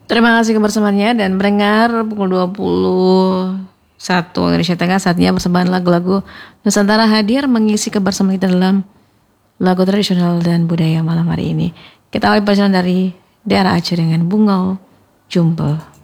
Terima kasih kebersamaannya dan mendengar pukul 21 Indonesia Tengah, saatnya persembahan lagu-lagu Nusantara hadir mengisi kebersamaan kita dalam lagu tradisional dan budaya malam hari ini. Kita awali perjalanan dari daerah Aceh dengan Bungau Jumpel.